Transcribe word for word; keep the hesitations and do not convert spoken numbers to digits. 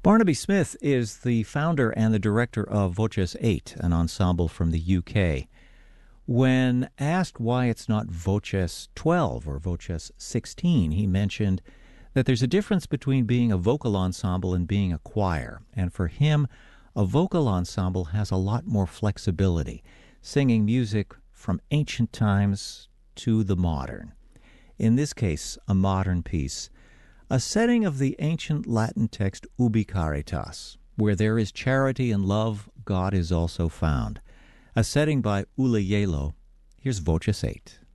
Barnaby Smith is the founder and the director of Voces eight, an ensemble from the U K. When asked why it's not Voces twelve or Voces sixteen, he mentioned that there's a difference between being a vocal ensemble and being a choir. And for him, a vocal ensemble has a lot more flexibility, singing music from ancient times to the modern. In this case, a modern piece, a setting of the ancient Latin text Ubi Caritas, where there is charity and love, God is also found. A setting by Ule Yelo. Here's Voces eight.